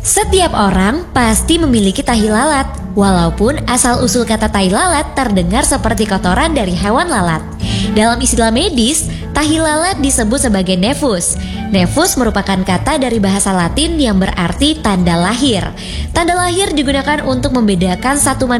Setiap orang pasti memiliki tahi lalat, walaupun asal-usul kata tahi lalat terdengar seperti kotoran dari hewan lalat. Dalam istilah medis, tahi lalat disebut sebagai nevus. Nevus merupakan kata dari bahasa Latin yang berarti tanda lahir. Tanda lahir digunakan untuk membedakan satu manusia